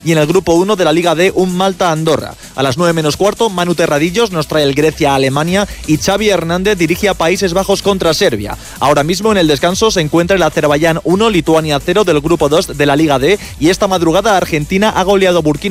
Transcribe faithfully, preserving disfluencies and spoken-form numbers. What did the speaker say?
Y en el grupo uno de la Liga D, un Malta-Andorra. A las nueve menos cuarto, Manu Terradillos nos trae el Grecia-Alemania y Xavi Hernández dirige a Países Bajos contra Serbia. Ahora mismo en el descanso se encuentra el Azerbaiyán uno, Lituania cero del grupo dos de la Liga D y esta madrugada Argentina ha goleado Burkina